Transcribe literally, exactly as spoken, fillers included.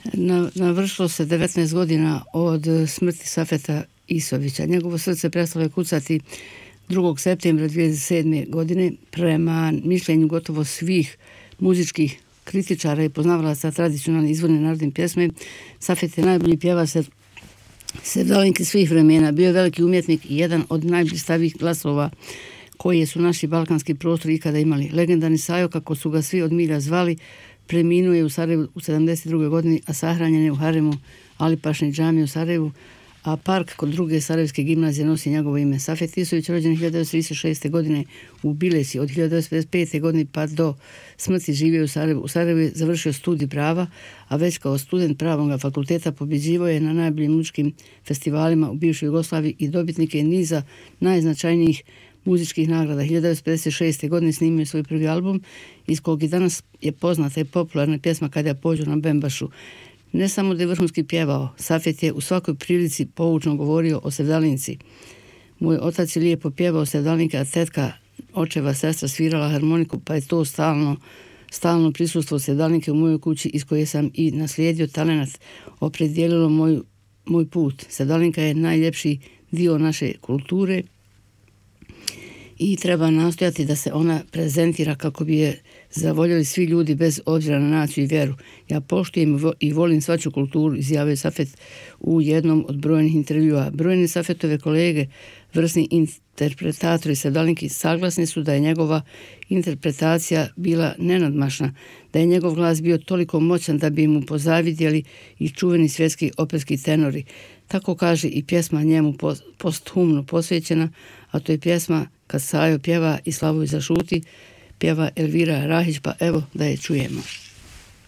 Navršilo se devetnaest godina od smrti Safeta Isovića. Njegovo srce prestalo je kucati drugog septembra dvije hiljade sedme. godine. Prema mišljenju gotovo svih muzičkih kritičara i poznavalaca tradicionalne izvorne narodne pjesme, Safet je najbolji pjevač sevdalinke svih vremena. Bio je veliki umjetnik i jedan od najblistavijih glasova koje su naši balkanski prostori ikada imali. Legendarni Sajo, kako su ga svi od milja zvali, preminuo je u Sarajevu u sedamdeset drugoj. godini, a sahranjen je u haremu Alipašne džamije u Sarajevu, a park kod druge sarajevske gimnazije nosi njegovo ime. Safet Isović, rođen hiljadu devetsto trideset šeste. godine u Bilesi, od hiljadu devetsto pedeset pete. godine pa do smrti živio u Sarajevu. U Sarajevu je završio studij prava, a već kao student pravnog fakulteta pobjeđivao je na najboljim muzičkim festivalima u bivšoj Jugoslaviji i dobitnik je niza najznačajnijih muzičkih nagrada. hiljadu devetsto pedeset šeste. godine snimio je svoj prvi album, iz kog i danas je poznata i popularna pjesma Kad ja pođu na Bembašu. Ne samo da je vrhunski pjevao, Safet je u svakoj prilici poučno govorio o sevdalinci. Moj otac je lijepo pjevao sevdalinke, a tetka, očeva sestra svirala harmoniku, pa je to stalno, stalno prisustvo sevdalinke u mojoj kući, iz koje sam i naslijedio talenat, opredijelilo moj, moj put. Sevdalinka je najljepši dio naše kulture i treba nastojati da se ona prezentira kako bi je zavoljeli svi ljudi bez obzira na naciju i vjeru. Ja poštujem i volim svaču kulturu, izjavio Safet u jednom od brojnih intervjua. Brojni Safetove kolege, vrsni interpretatori sevdalinki, saglasni su da je njegova interpretacija bila nenadmašna, da je njegov glas bio toliko moćan da bi mu pozavidjeli i čuveni svjetski operski tenori. Tako kaže i pjesma njemu posthumno posvećena, a to je pjesma Kad Sajo pjeva i Slavoj zašuti, pjeva Elvira Rahić, pa evo da je čujemo.